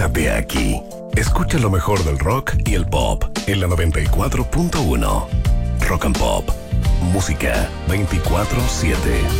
quédate aquí. Escucha lo mejor del rock y el pop en la 94.1. Rock and Pop. Música 24/7.